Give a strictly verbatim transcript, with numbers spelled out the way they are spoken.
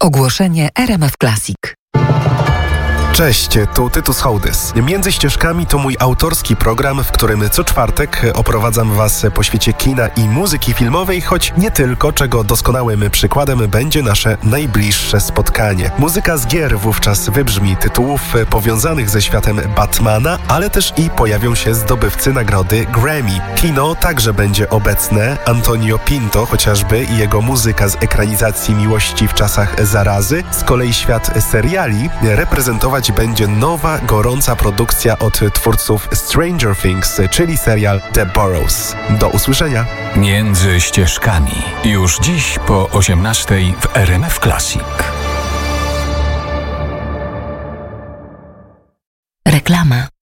Ogłoszenie R M F Classic. Cześć, tu Tytus Hołdys. Między ścieżkami to mój autorski program, w którym co czwartek oprowadzam Was po świecie kina i muzyki filmowej, choć nie tylko, czego doskonałym przykładem będzie nasze najbliższe spotkanie. Muzyka z gier wówczas wybrzmi tytułów powiązanych ze światem Batmana, ale też i pojawią się zdobywcy nagrody Grammy. Kino także będzie obecne, Antonio Pinto chociażby i jego muzyka z ekranizacji Miłości w czasach zarazy. Z kolei świat seriali reprezentować będzie nowa, gorąca produkcja od twórców Stranger Things, czyli serial The Boroughs. Do usłyszenia. Między ścieżkami. Już dziś po osiemnastej w R M F Classic. Reklama.